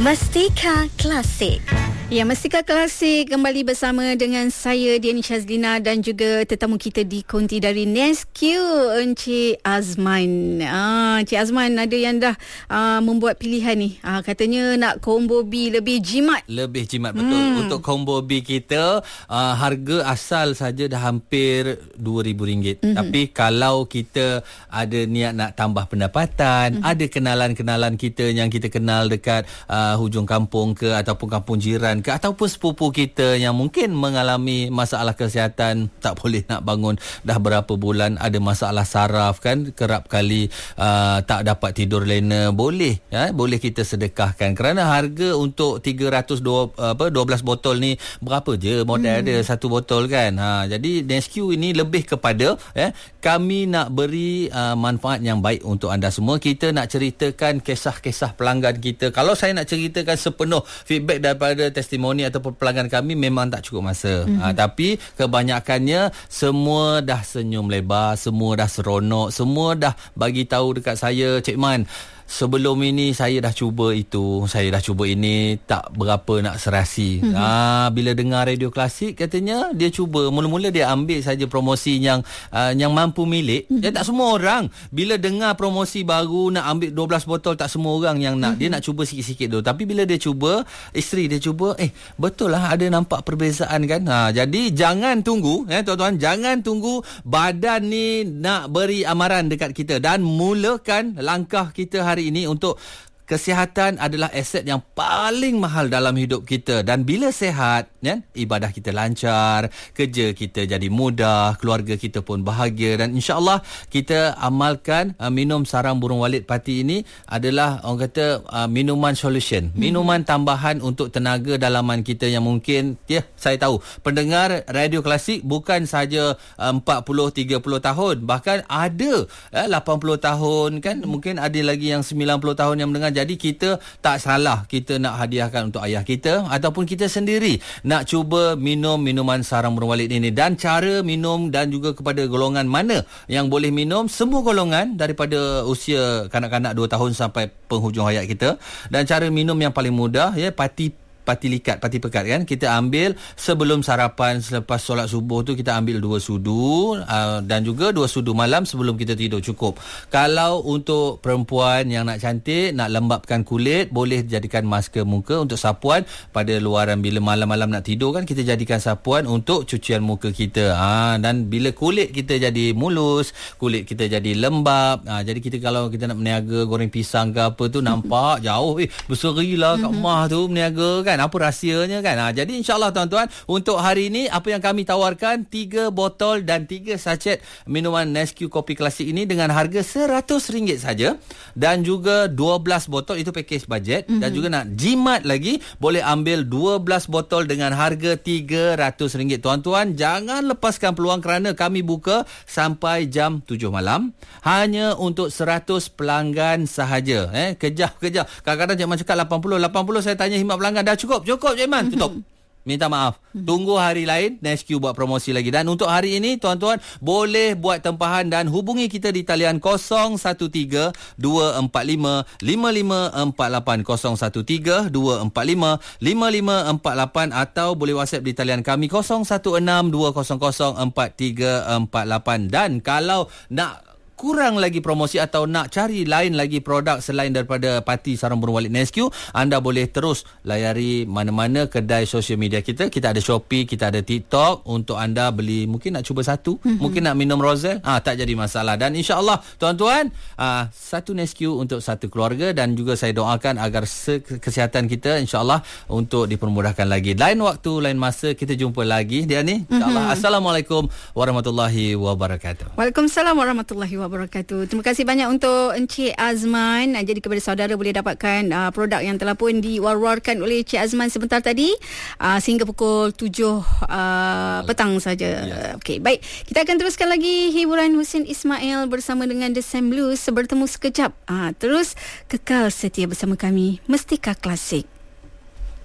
Mustika Klasik. Ya, Mustika Klasik kembali bersama dengan saya Diani Shazlina dan juga tetamu kita di konti dari Nesque, Encik Azman. Encik Azman ada yang dah membuat pilihan ni. Katanya nak combo B lebih jimat. Lebih jimat, betul. Untuk combo B kita harga asal saja dah hampir RM2,000. Tapi kalau kita ada niat nak tambah pendapatan, ada kenalan-kenalan kita yang kita kenal dekat hujung kampung ke ataupun kampung jiran ke ataupun sepupu kita yang mungkin mengalami masalah kesihatan, tak boleh nak bangun dah berapa bulan, ada masalah saraf kan, kerap kali tak dapat tidur lena, boleh kita sedekahkan kerana harga untuk 12 botol ni berapa je modal dia satu botol kan. Jadi Nesque ini lebih kepada kami nak beri manfaat yang baik untuk anda semua. Kita nak ceritakan kisah-kisah pelanggan kita. Kalau saya nak ceritakan sepenuh feedback daripada testimoni ataupun pelanggan kami memang tak cukup masa. Tapi kebanyakannya semua dah senyum lebar, semua dah seronok, semua dah bagi tahu dekat saya, Cik Man, sebelum ini saya dah cuba itu, saya dah cuba ini, tak berapa nak serasi. Bila dengar radio klasik katanya dia cuba, mula-mula dia ambil saja promosi yang mampu milik. Tak semua orang bila dengar promosi baru nak ambil 12 botol, tak semua orang yang nak. Dia nak cuba sikit-sikit dulu. Tapi bila dia cuba, isteri dia cuba, betul lah ada nampak perbezaan kan. Jadi jangan tunggu tuan-tuan, jangan tunggu badan ni nak beri amaran dekat kita dan mulakan langkah kita hari ini untuk kesihatan adalah aset yang paling mahal dalam hidup kita. Dan bila sihat, ibadah kita lancar, kerja kita jadi mudah, keluarga kita pun bahagia. Dan insyaAllah kita amalkan minum sarang burung walit pati ini adalah orang kata minuman solution, minuman tambahan untuk tenaga dalaman kita yang mungkin, saya tahu pendengar radio klasik bukan saja 40-30 tahun, bahkan ada 80 tahun kan, mungkin ada lagi yang 90 tahun yang mendengar. Jadi kita tak salah kita nak hadiahkan untuk ayah kita ataupun kita sendiri nak cuba minum minuman sarang burung walit ini. Dan cara minum dan juga kepada golongan mana yang boleh minum, semua golongan daripada usia kanak-kanak 2 tahun sampai penghujung hayat kita. Dan cara minum yang paling mudah, pati pekat kan, kita ambil sebelum sarapan, selepas solat subuh tu kita ambil 2 sudu dan juga 2 sudu malam sebelum kita tidur, cukup. Kalau untuk perempuan yang nak cantik, nak lembapkan kulit, boleh jadikan masker muka untuk sapuan pada luaran. Bila malam-malam nak tidur kan, kita jadikan sapuan untuk cucian muka kita. Dan bila kulit kita jadi mulus, kulit kita jadi lembap, jadi kita kalau kita nak berniaga goreng pisang ke apa tu, nampak jauh berserilah kat rumah tu berniaga kan, apa rahsianya kan. Jadi insyaAllah tuan-tuan, untuk hari ini apa yang kami tawarkan, 3 botol dan 3 sachet minuman Nesque Kopi Klasik ini dengan harga RM100 saja, dan juga 12 botol, itu package bajet. Dan juga nak jimat lagi, boleh ambil 12 botol dengan harga RM300. Tuan-tuan jangan lepaskan peluang kerana kami buka sampai jam 7 malam hanya untuk 100 pelanggan sahaja. Kejap. Kadang-kadang Cik Man cakap 80, saya tanya khidmat pelanggan, dah cukup Cik Man, tutup. Minta maaf, tunggu hari lain Nesque buat promosi lagi. Dan untuk hari ini tuan-tuan boleh buat tempahan dan hubungi kita di talian 013-245-5548, 013-245-5548, atau boleh WhatsApp di talian kami 0162004348. Dan kalau nak kurang lagi promosi atau nak cari lain lagi produk selain daripada pati sarang burung walit Nesque, anda boleh terus layari mana-mana kedai sosial media kita. Kita ada Shopee, kita ada TikTok untuk anda beli. Mungkin nak cuba satu, mungkin nak minum Roselle, tak jadi masalah. Dan insyaAllah tuan-tuan, satu Nesque untuk satu keluarga. Dan juga saya doakan agar kesihatan kita insyaAllah untuk dipermudahkan lagi. Lain waktu, lain masa kita jumpa lagi dia ni insyaAllah. Assalamualaikum warahmatullahi wabarakatuh. Waalaikumsalam warahmatullahi wabarakatuh. Terima kasih banyak untuk Encik Azman. Jadi kepada saudara boleh dapatkan produk yang telah pun diwar-warkan oleh Encik Azman sebentar tadi sehingga pukul 7 petang saja. Okey, baik. Kita akan teruskan lagi hiburan Husin Ismail bersama dengan The Sam Blues. Bertemu sekejap. Terus kekal setia bersama kami, Mustika Klasik.